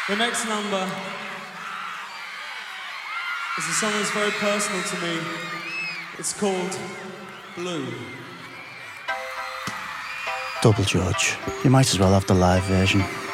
The next number is a song that's very personal to me. It's called Blue. Double Judge. You might as well have the live version.